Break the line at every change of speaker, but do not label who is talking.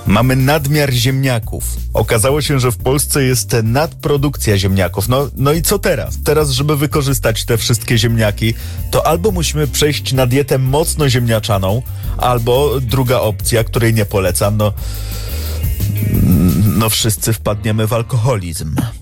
Mamy nadmiar ziemniaków. Okazało się, że w Polsce jest nadprodukcja ziemniaków. No i co teraz? Teraz, żeby wykorzystać te wszystkie ziemniaki, to albo musimy przejść na dietę mocno ziemniaczaną, albo druga opcja, której nie polecam, no wszyscy wpadniemy w alkoholizm.